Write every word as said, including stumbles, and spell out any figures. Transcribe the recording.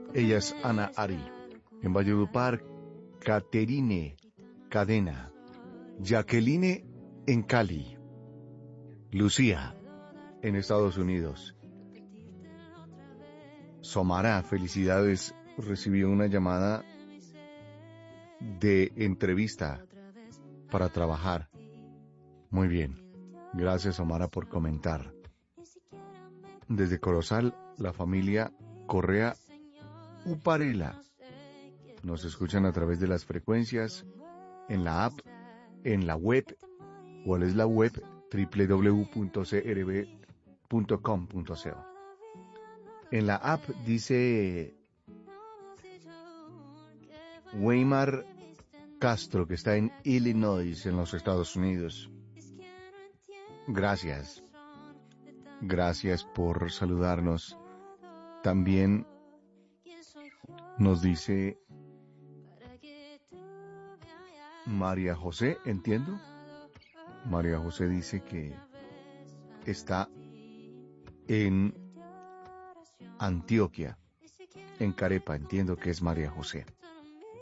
Ella es Ana Ari. En Valledupar, Caterine Cadena. Jacqueline en Cali. Lucía en Estados Unidos. Somara, felicidades. Recibió una llamada de entrevista para trabajar. Muy bien. Gracias, Omara, por comentar. Desde Corozal, la familia Correa Uparela. Nos escuchan a través de las frecuencias, en la app, en la web. ¿Cuál es la web? doble u doble u doble u punto c r b punto com punto co. En la app dice Weimar Castro, que está en Illinois, en los Estados Unidos. Gracias. Gracias por saludarnos. También nos dice María José, entiendo. María José dice que está en Antioquia, en Carepa, entiendo que es María José.